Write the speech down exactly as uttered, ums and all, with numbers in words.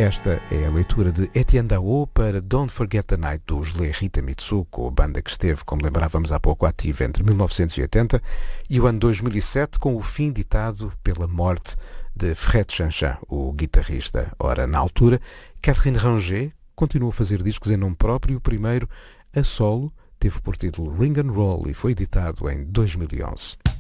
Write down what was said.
Esta é a leitura de Etienne Daho para Don't Forget the Night dos Les Rita Mitsuko, banda que esteve, como lembrávamos há pouco, ativa entre mil novecentos e oitenta e o ano dois mil e sete, com o fim ditado pela morte de Fred Chanchan, o guitarrista. Ora, na altura, Catherine Ranger continuou a fazer discos em nome próprio. O primeiro, a solo, teve por título Ring and Roll e foi editado em dois mil e onze.